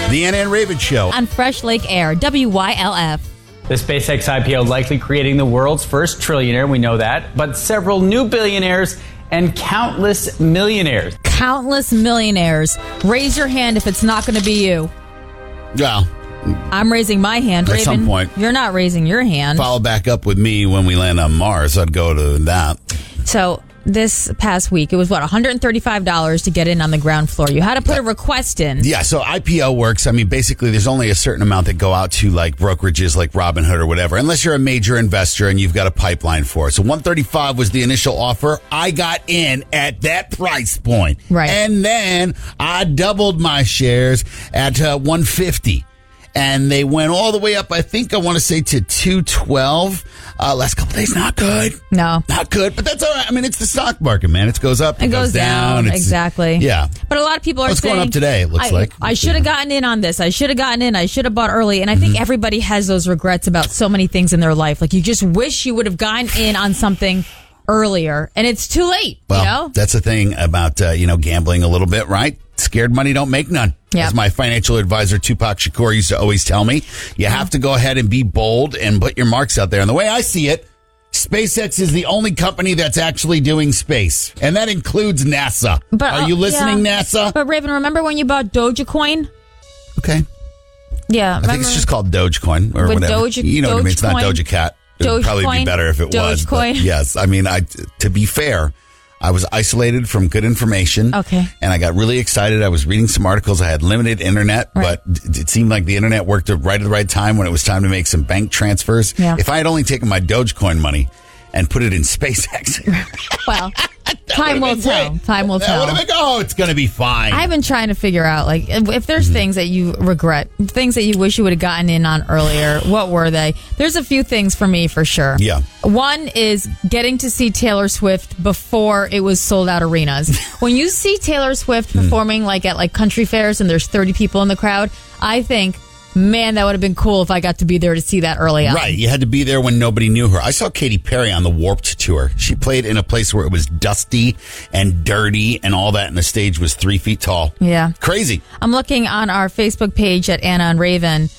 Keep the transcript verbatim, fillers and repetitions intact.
The Anna and Raven Show. On Fresh Lake Air, W Y L F. The SpaceX I P O likely creating the world's first trillionaire, we know that, but several new billionaires and countless millionaires. Countless millionaires. Raise your hand if it's not going to be you. Well, I'm raising my hand. At Raven, some point. You're not raising your hand. Follow back up with me when we land on Mars. I'd go to that. So this past week, it was what, one hundred thirty-five dollars to get in on the ground floor. You had to put a request in. Yeah, so I P O works. I mean, basically, there's only a certain amount that go out to like brokerages like Robinhood or whatever, unless you're a major investor and you've got a pipeline for it. So one thirty-five was the initial offer. I got in at that price point. Right. And then I doubled my shares at uh, one fifty. And they went all the way up, I think I want to say to two twelve. Uh, last couple days, not good. No. Not good, but that's all right. I mean, it's the stock market, man. It goes up, it, It goes down. It's- exactly. Yeah. But a lot of people are What's saying... going up today, it looks I, like. I should have gotten in on this. I should have gotten in. I should have bought early. And I think Mm-hmm. everybody has those regrets about so many things in their life. Like, you just wish you would have gotten in on something earlier. And it's too late, Well, you know? that's the thing about, uh, you know, gambling a little bit, right? Scared money don't make none. Yep. As my financial advisor, Tupac Shakur, used to always tell me, you have to go ahead and be bold and put your marks out there. And the way I see it, SpaceX is the only company that's actually doing space. And that includes NASA. But, Are you uh, listening, yeah. NASA? But, Raven, remember when you bought Dogecoin? Okay. Yeah. I think it's just called Dogecoin or With whatever. Doge- you know what I mean? It's not Dogecoin? Doja Cat. It would probably be Dogecoin? better if it was. but Dogecoin? Yes. I mean, I, to be fair, I was isolated from good information. Okay. And I got really excited. I was reading some articles. I had limited internet, Right. but it seemed like the internet worked right at the right time when it was time to make some bank transfers. Yeah. If I had only taken my Dogecoin money and put it in SpaceX, Well, time will been tell. great. Time will that tell. would have been, oh, it's going to be fine. I've been trying to figure out, like, if, if there's Mm-hmm. things that you regret, things that you wish you would have gotten in on earlier, what were they? There's a few things for me, for sure. Yeah. One is getting to see Taylor Swift before it was sold out arenas. When you see Taylor Swift Mm. performing, like, at, like, country fairs and there's thirty people in the crowd, I think, man, that would have been cool if I got to be there to see that early on. Right. You had to be there when nobody knew her. I saw Katy Perry on the Warped Tour. She played in a place where it was dusty and dirty and all that, and the stage was three feet tall. Yeah. Crazy. I'm looking on our Facebook page at Anna and Raven.